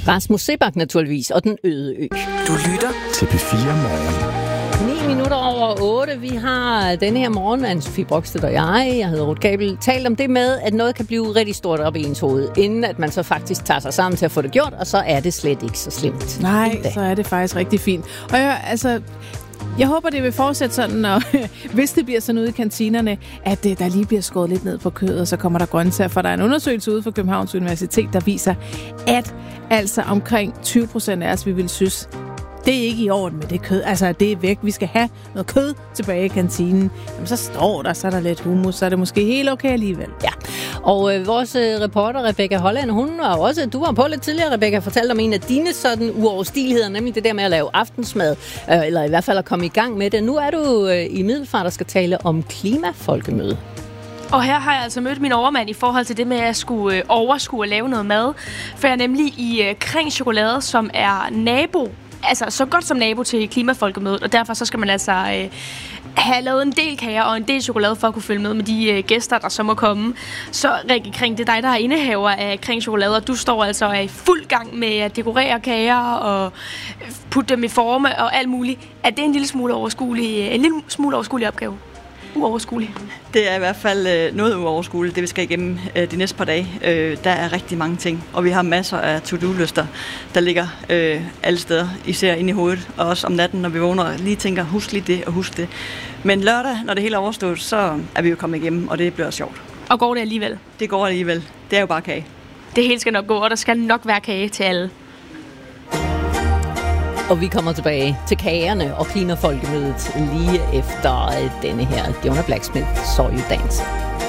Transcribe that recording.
Rasmus Seebach naturligvis, og Den øde ø. Du lytter til P4 Morgen. 9 minutter over 8. Vi har denne her morgen, Anne-Sophie Brogstedt og jeg hedder Ruth Gabel, talt om det med, at noget kan blive rigtig stort op i ens hoved, inden at man så faktisk tager sig sammen til at få det gjort, og så er det slet ikke så slemt. Nej, så er det faktisk rigtig fint. Og jeg håber, det vil fortsætte sådan, og hvis det bliver sådan ude i kantinerne, at der lige bliver skåret lidt ned på kødet, og så kommer der grøntsager, for der er en undersøgelse ude fra Københavns Universitet, der viser, at altså omkring 20% af os, vi vil synes, det er ikke i orden med det kød. Altså, det er væk. Vi skal have noget kød tilbage i kantinen. Jamen, så står der, så er der lidt hummus, så er det måske helt okay alligevel. Ja, og vores reporter Rebecca Holland, du var på lidt tidligere, Rebecca, fortalte om en af dine sådan uoverstigeligheder, nemlig det der med at lave aftensmad, eller i hvert fald at komme i gang med det. Nu er du i Middelfart, der skal tale om klimafolkemøde. Og her har jeg altså mødt min overmand i forhold til det med, at jeg skulle overskue at lave noget mad. For jeg er nemlig i Kring Chokolade, som er nabo, altså så godt som nabo til klimafolkemødet, og derfor så skal man altså have lavet en del kager og en del chokolade for at kunne følge med de gæster, der så må komme. Så Rikke Kring, det er dig, der er indehaver af Kring Chokolade, og du står altså i fuld gang med at dekorere kager og putte dem i forme og alt muligt. Er det en lille smule overskuelig opgave? Uoverskuelig. Det er i hvert fald noget uoverskueligt, det vi skal igennem de næste par dage. Der er rigtig mange ting, og vi har masser af to-do-lister, der ligger alle steder, især inde i hovedet, og også om natten, når vi vågner og lige tænker, husk lige det og husk det. Men lørdag, når det hele er overstået, så er vi jo kommet igennem, og det bliver sjovt. Og går det alligevel? Det går alligevel. Det er jo bare kage. Det hele skal nok gå, og der skal nok være kage til alle. Og vi kommer tilbage til kagerne og klimafolkemødet lige efter denne her Jonah Blacksmith, Saw You Dance.